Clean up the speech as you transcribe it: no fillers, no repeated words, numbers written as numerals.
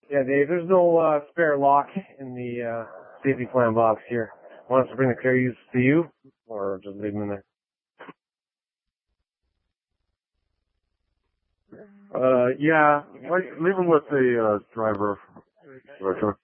Yeah, Dave, there's no spare lock in the safety plan box here. Want us to bring the keys to you, or just leave them in there? Yeah, leave them with the driver.